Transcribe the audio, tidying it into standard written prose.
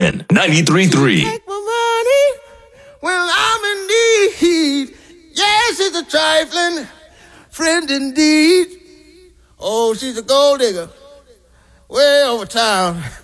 Zen 93.3. Take my money when I'm in need. Yes, it's a trifling friend indeed. Oh, she's a gold digger way over town.